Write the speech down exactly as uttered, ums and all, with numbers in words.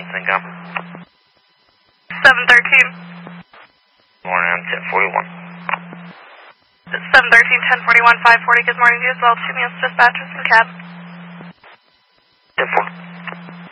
income. seven thirteen. Morning, I'm ten forty-one. seven thirteen, ten forty-one, five forty. Good morning to you as well. Two meals, dispatchers and cab. ten forty.